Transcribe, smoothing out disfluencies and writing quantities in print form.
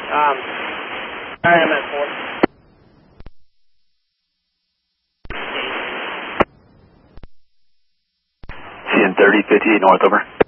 Sorry, I'm at 4. CN 30, 58 north, over.